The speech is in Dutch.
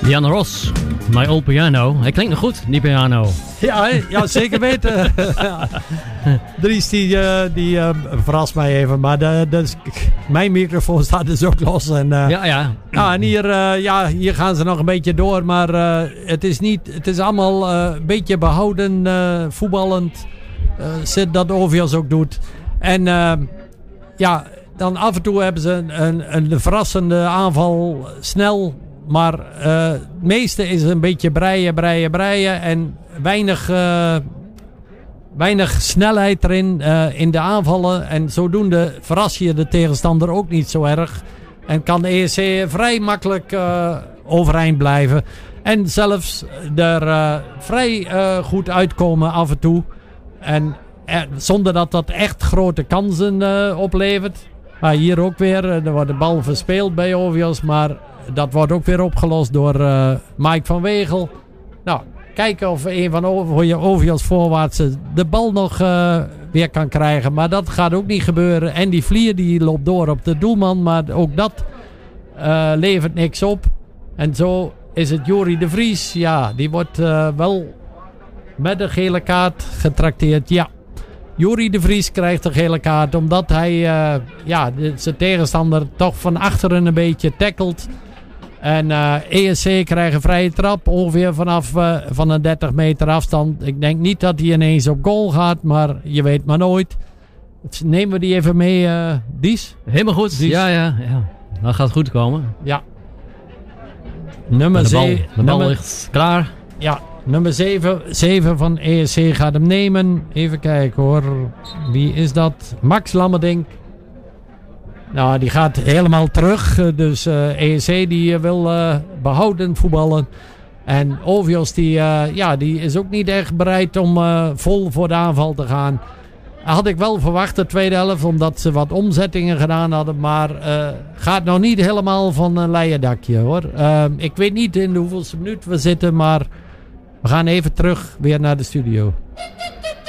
Jan Ros, My Old Piano. Hij klinkt nog goed, die piano. Ja, zeker weten. Dries die verrast mij even. Maar mijn microfoon staat dus ook los. En, en hier gaan ze nog een beetje door. Maar het is allemaal een beetje behouden, voetballend. Dat Ovios ook doet. En dan af en toe hebben ze een verrassende aanval snel. Maar het meeste is een beetje breien. En weinig snelheid erin in de aanvallen. En zodoende verras je de tegenstander ook niet zo erg. En kan de ESC vrij makkelijk overeind blijven. En zelfs er vrij goed uitkomen af en toe. En zonder dat dat echt grote kansen oplevert. Maar hier ook weer. Er wordt de bal verspeeld bij Ovios. Maar dat wordt ook weer opgelost door Mike van Wegel. Nou, kijken of een van Ovios voorwaarts de bal nog weer kan krijgen. Maar dat gaat ook niet gebeuren. En die Vlier die loopt door op de doelman. Maar ook dat levert niks op. En zo is het Jori de Vries. Ja, die wordt wel met de gele kaart getrakteerd. Ja, Jori de Vries krijgt de gele kaart. Omdat hij zijn tegenstander toch van achteren een beetje tackelt. En ESC krijgt een vrije trap. Ongeveer vanaf van een 30 meter afstand. Ik denk niet dat hij ineens op goal gaat. Maar je weet maar nooit. Nemen we die even mee, Dies? Helemaal goed. Dies. Ja. Dat gaat goed komen. Ja. Nummer 7. De bal ligt klaar. Ja. Nummer 7 van ESC gaat hem nemen. Even kijken hoor. Wie is dat? Max Lammerdink. Nou, die gaat helemaal terug. Dus ESC die wil behouden voetballen. En Ovios die is ook niet echt bereid om vol voor de aanval te gaan. Had ik wel verwacht de tweede helft. Omdat ze wat omzettingen gedaan hadden. Maar gaat nog niet helemaal van een leien dakje hoor. Ik weet niet in de hoeveelste minuut we zitten. Maar we gaan even terug weer naar de studio.